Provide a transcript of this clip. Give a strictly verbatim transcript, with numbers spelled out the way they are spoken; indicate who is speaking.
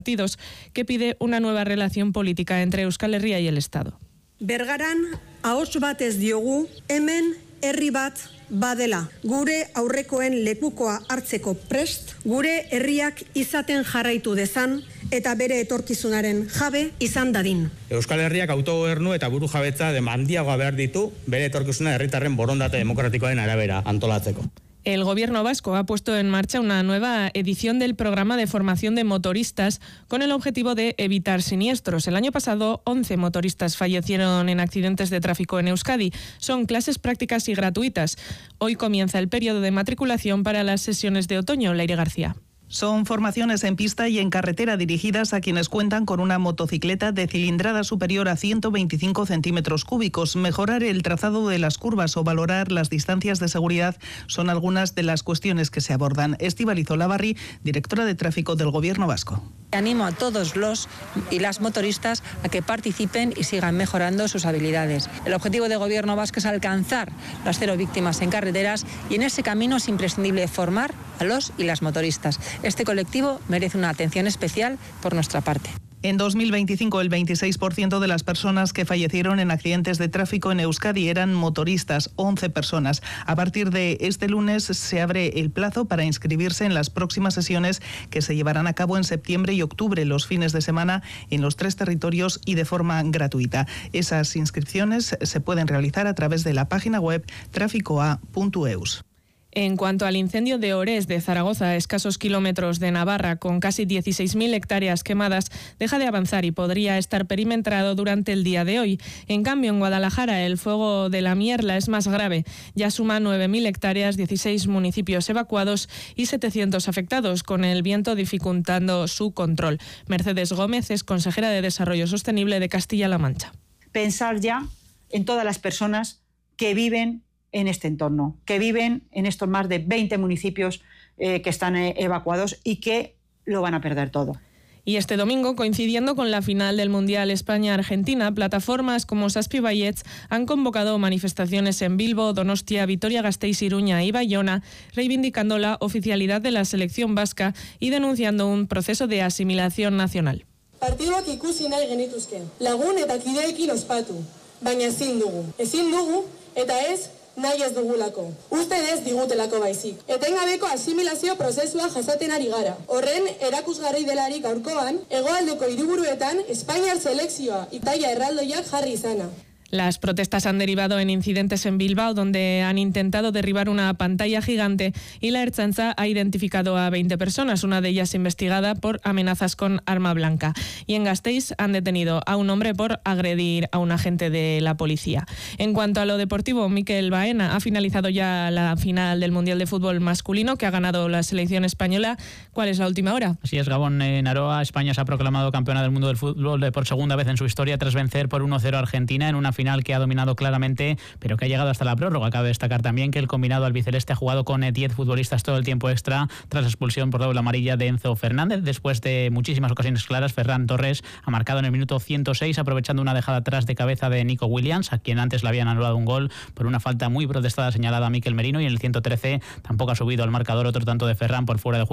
Speaker 1: partidos, que pide una nueva relación política entre Euskal Herria y el Estado.
Speaker 2: Bergaran ahots batez diogu hemen herri bat badela. Gure aurrekoen lekukoa hartzeko prest, gure herriak izaten jarraitu dezan eta bere etorkizunaren jabe izan dadin.
Speaker 3: Euskal Herriak autogobernu eta burujabetza handiagoa behar ditu bere etorkizuna herritarren borondate demokratikoaren arabera antolatzeko.
Speaker 1: El Gobierno vasco ha puesto en marcha una nueva edición del programa de formación de motoristas con el objetivo de evitar siniestros. El año pasado, once motoristas fallecieron en accidentes de tráfico en Euskadi. Son clases prácticas y gratuitas. Hoy comienza el periodo de matriculación para las sesiones de otoño. Leire García.
Speaker 4: Son formaciones en pista y en carretera dirigidas a quienes cuentan con una motocicleta de cilindrada superior a ciento veinticinco centímetros cúbicos. Mejorar el trazado de las curvas o valorar las distancias de seguridad son algunas de las cuestiones que se abordan. Estíbaliz Olavarri, directora de tráfico del Gobierno vasco.
Speaker 5: Animo a todos los y las motoristas a que participen y sigan mejorando sus habilidades. El objetivo del Gobierno vasco es alcanzar las cero víctimas en carreteras y en ese camino es imprescindible formar a los y las motoristas. Este colectivo merece una atención especial por nuestra parte.
Speaker 4: En dos mil veinticinco, el veintiséis por ciento de las personas que fallecieron en accidentes de tráfico en Euskadi eran motoristas, once personas. A partir de este lunes se abre el plazo para inscribirse en las próximas sesiones que se llevarán a cabo en septiembre y octubre, los fines de semana, en los tres territorios y de forma gratuita. Esas inscripciones se pueden realizar a través de la página web traficoa punto eus.
Speaker 1: En cuanto al incendio de Orés de Zaragoza, a escasos kilómetros de Navarra, con casi dieciséis mil hectáreas quemadas, deja de avanzar y podría estar perimetrado durante el día de hoy. En cambio, en Guadalajara, el fuego de la Mierla es más grave. Ya suma nueve mil hectáreas, dieciséis municipios evacuados y setecientos afectados, con el viento dificultando su control. Mercedes Gómez es consejera de Desarrollo Sostenible de Castilla-La Mancha.
Speaker 6: Pensar ya en todas las personas que viven en este entorno, que viven en estos más de veinte municipios eh, que están eh, evacuados y que lo van a perder todo.
Speaker 1: Y este domingo, coincidiendo con la final del Mundial España-Argentina, plataformas como Saspi Baietz han convocado manifestaciones en Bilbo, Donostia, Vitoria-Gasteiz, Iruña y Bayona, reivindicando la oficialidad de la selección vasca y denunciando un proceso de asimilación nacional.
Speaker 7: Partiduak ikusi nahi genituzke, lagun eta kideekin ospatu, baina ezin dugu. Ezin dugu eta ez nahi ez dugulako. Uste ez digutelako baizik. Etengabeko asimilazio prozesua jasaten ari gara. Horren erakusgarri delarik gaurkoan, hegoaldeko hiriburuetan Espainiar selekzioa Italia erraldoiak jarri izana.
Speaker 1: Las protestas han derivado en incidentes en Bilbao, donde han intentado derribar una pantalla gigante, y la Ertzaintza ha identificado a veinte personas, una de ellas investigada por amenazas con arma blanca. Y en Gasteiz han detenido a un hombre por agredir a un agente de la policía. En cuanto a lo deportivo, Mikel Baena ha finalizado ya la final del Mundial de Fútbol masculino, que ha ganado la selección española. ¿Cuál es la última hora?
Speaker 8: Así es, Gabón, en Aroa, España se ha proclamado campeona del mundo del fútbol por segunda vez en su historia, tras vencer por uno cero a Argentina en una final que ha dominado claramente, pero que ha llegado hasta la prórroga. Cabe destacar también que el combinado albiceleste ha jugado con diez futbolistas todo el tiempo extra tras la expulsión por doble amarilla de Enzo Fernández. Después de muchísimas ocasiones claras, Ferran Torres ha marcado en el minuto ciento seis, aprovechando una dejada atrás de cabeza de Nico Williams, a quien antes le habían anulado un gol por una falta muy protestada señalada a Mikel Merino, y en el ciento trece tampoco ha subido al marcador otro tanto de Ferran por fuera de juego